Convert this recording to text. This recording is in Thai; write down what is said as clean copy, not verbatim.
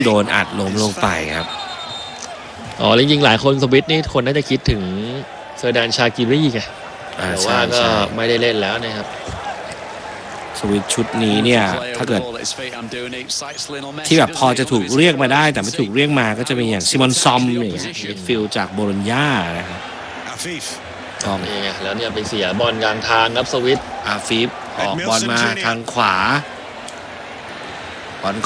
โดนอัดล้มลงไปครับอ๋อจริงๆหลายคนสวิตนี่คนน่าจะคิดถึงเซอร์แดนชากิรีไงแต่ว่าก็ไม่ได้เล่นแล้วนะครับสวิตชุดนี้เนี่ยถ้าเกิดที่แบบพอจะถูกเรียกมาได้แต่ไม่ถูกเรียกมาก็จะเป็นอย่างซิมอนซอมอย่างเงี้ยมิดฟิลด์จากโบโลญญานะครับก็นี่ไงแล้วเนี่ยไปเสียบอลกลางทางครับสวิตอาฟีฟออกบอลมาทางขวา